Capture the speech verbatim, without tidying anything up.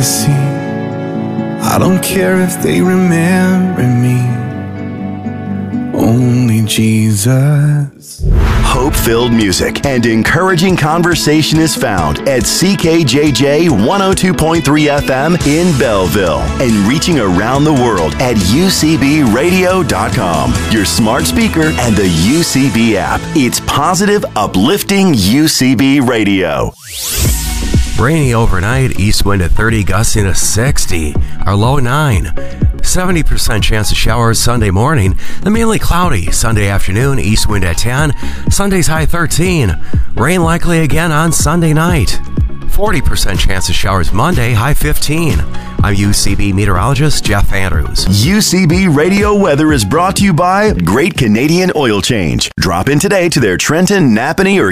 legacy. I don't care if they remember me, only Jesus. Hope-filled music and encouraging conversation is found at C K J J one oh two point three F M in Belleville and reaching around the world at U C B radio dot com, your smart speaker, and the U C B app. It's positive, uplifting U C B radio. Rainy overnight, east wind at thirty, gusting to sixty. Our low nine. seventy percent chance of showers Sunday morning, then mainly cloudy Sunday afternoon, east wind at ten. Sunday's high thirteen. Rain likely again on Sunday night. forty percent chance of showers Monday, high fifteen. I'm U C B meteorologist Jeff Andrews. U C B Radio Weather is brought to you by Great Canadian Oil Change. Drop in today to their Trenton, Napanee, or